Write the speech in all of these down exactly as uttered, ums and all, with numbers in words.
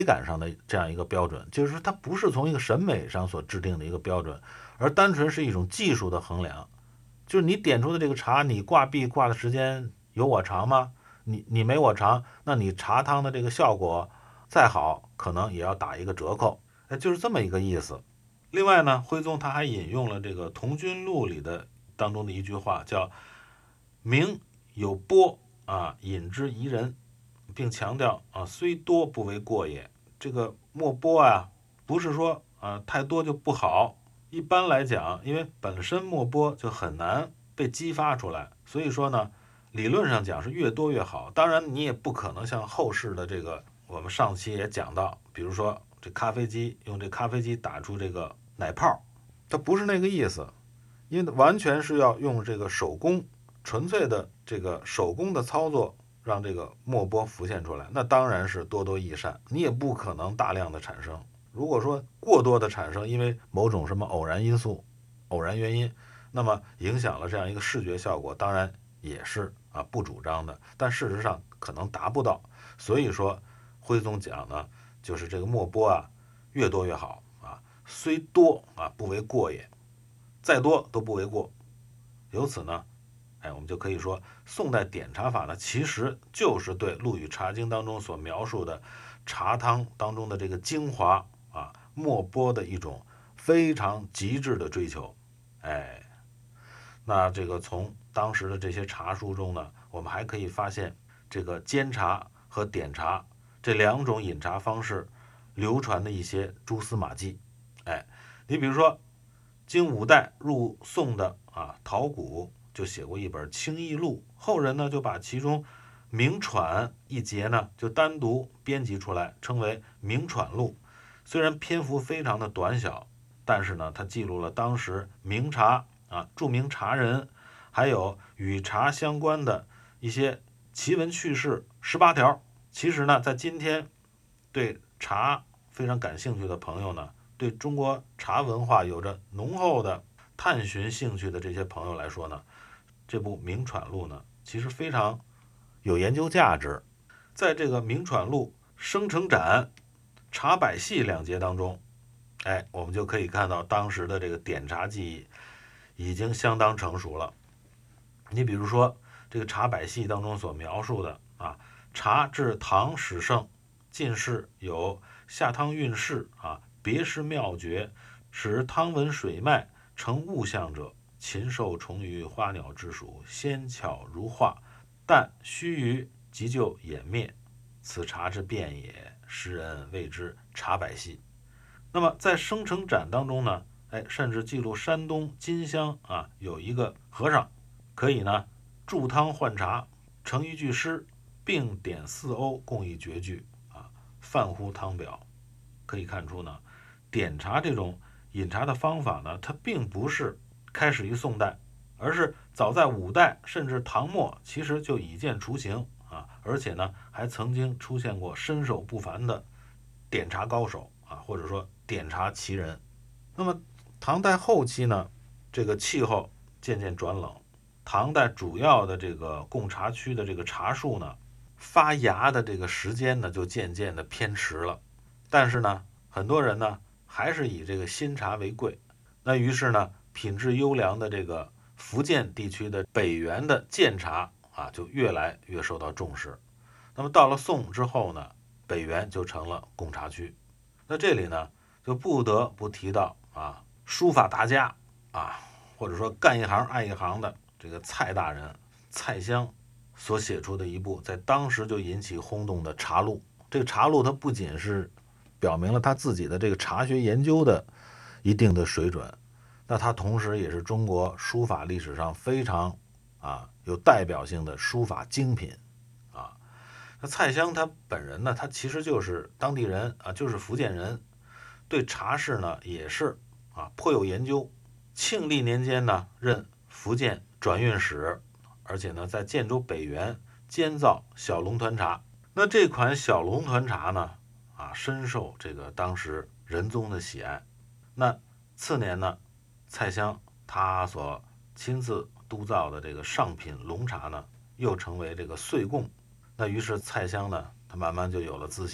感上的这样一个标准，就是它不是从一个审美上所制定的一个标准，而单纯是一种技术的衡量。就是你点出的这个茶，你挂壁挂的时间有我长吗？你你没我长，那你茶汤的这个效果再好，可能也要打一个折扣。哎，就是这么一个意思。另外呢，徽宗他还引用了这个《童军录》里的当中的一句话，叫“名有波啊，饮之宜人”，并强调啊，虽多不为过也。这个墨波啊，不是说啊太多就不好。一般来讲，因为本身墨波就很难被激发出来，所以说呢，理论上讲是越多越好。当然，你也不可能像后世的这个，我们上期也讲到，比如说这咖啡机用这咖啡机打出这个奶泡，它不是那个意思，因为完全是要用这个手工，纯粹的这个手工的操作，让这个墨波浮现出来，那当然是多多益善，你也不可能大量的产生。如果说过多的产生，因为某种什么偶然因素、偶然原因，那么影响了这样一个视觉效果，当然也是啊不主张的，但事实上可能达不到。所以说，徽宗讲呢，就是这个墨波啊，越多越好啊，虽多啊不为过也，再多都不为过。由此呢，哎，我们就可以说，宋代点茶法呢，其实就是对《陆羽茶经》当中所描述的茶汤当中的这个精华啊、墨波的一种非常极致的追求。哎，那这个从当时的这些茶书中呢，我们还可以发现，这个煎茶和点茶这两种饮茶方式流传的一些蛛丝马迹。哎，你比如说，经五代入宋的啊陶谷就写过一本《清异录》，后人呢就把其中名传一节呢就单独编辑出来，称为《名传录》。虽然篇幅非常的短小，但是呢，它记录了当时名茶啊著名茶人，还有与茶相关的一些奇闻趣事十八条。其实呢，在今天对茶非常感兴趣的朋友呢，对中国茶文化有着浓厚的探寻兴趣的这些朋友来说呢，这部《名传录》呢，其实非常有研究价值。在这个《名传录》生成展、茶百戏两节当中，哎，我们就可以看到当时的这个点茶技艺已经相当成熟了。你比如说这个茶百戏当中所描述的啊，茶至唐始盛，进士有下汤运势啊，别施妙诀，使汤文水脉成物象者，禽兽虫鱼花鸟之属，纤巧如画，但须臾即就湮灭，此茶之变也，时人谓之茶百戏。那么在生成展当中呢，哎，甚至记录山东金乡啊有一个和尚，可以呢助汤换茶，成一句诗，并点四瓯共一绝句啊，泛乎汤表。可以看出呢，点茶这种饮茶的方法呢，它并不是开始于宋代，而是早在五代甚至唐末，其实就已见雏形啊，而且呢，还曾经出现过身手不凡的点茶高手啊，或者说点茶奇人。那么唐代后期呢，这个气候渐渐转冷，唐代主要的这个贡茶区的这个茶树呢，发芽的这个时间呢，就渐渐的偏迟了。但是呢，很多人呢还是以这个新茶为贵。那于是呢，品质优良的这个福建地区的北原的建茶啊，就越来越受到重视。那么到了宋之后呢，北原就成了贡茶区。那这里呢，就不得不提到啊，书法大家啊，或者说干一行爱一行的这个蔡大人蔡襄所写出的一部在当时就引起轰动的茶录。这个茶录它不仅是表明了他自己的这个茶学研究的一定的水准，那他同时也是中国书法历史上非常啊有代表性的书法精品啊。那蔡襄他本人呢，他其实就是当地人啊，就是福建人，对茶事呢也是啊颇有研究。庆历年间呢，任福建转运使，而且呢在建州北原监造小龙团茶。那这款小龙团茶呢，啊深受这个当时仁宗的喜爱。那次年呢，蔡襄他所亲自督造的这个上品龙茶呢，又成为这个岁贡。那于是蔡襄呢，他慢慢就有了自信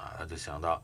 啊，他就想到